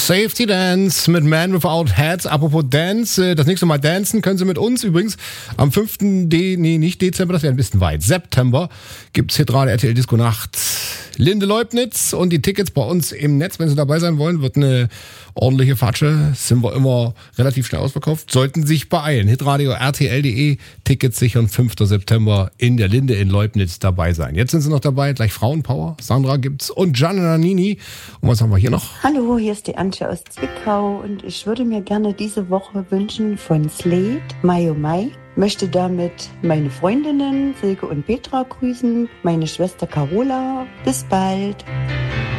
Safety Dance mit Man Without Hats. Apropos Dance, das nächste Mal dancen können Sie mit uns. Übrigens am 5. nicht Dezember, das wäre ein bisschen weit. September gibt's hier gerade RTL Disco Nacht Linde Leubnitz und die Tickets bei uns im Netz. Wenn Sie dabei sein wollen, wird eine ordentliche Fatsche. Sind wir immer relativ schnell ausverkauft. Sollten sich beeilen. Hitradio RTL.de, Tickets sichern 5. September in der Linde in Leubnitz dabei sein. Jetzt sind Sie noch dabei, gleich Frauenpower. Sandra gibt's und Gianna Nannini. Und was haben wir hier noch? Hallo, hier ist die Antje aus Zwickau und ich würde mir gerne diese Woche wünschen von Slade, Mai oh Mai. Möchte damit meine Freundinnen Silke und Petra grüßen, meine Schwester Carola. Bis bald.